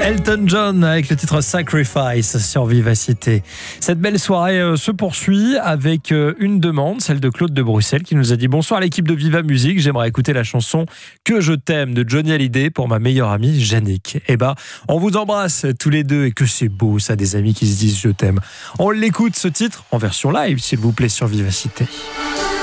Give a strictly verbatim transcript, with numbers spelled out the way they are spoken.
Elton John avec le titre Sacrifice sur Vivacité. Cette belle soirée euh, se poursuit avec euh, une demande, celle de Claude de Bruxelles qui nous a dit: bonsoir l'équipe de Viva Musique, j'aimerais écouter la chanson Que je t'aime de Johnny Hallyday pour ma meilleure amie Yannick. Eh ben, on vous embrasse tous les deux et que c'est beau ça, des amis qui se disent je t'aime. On l'écoute ce titre en version live s'il vous plaît sur Vivacité.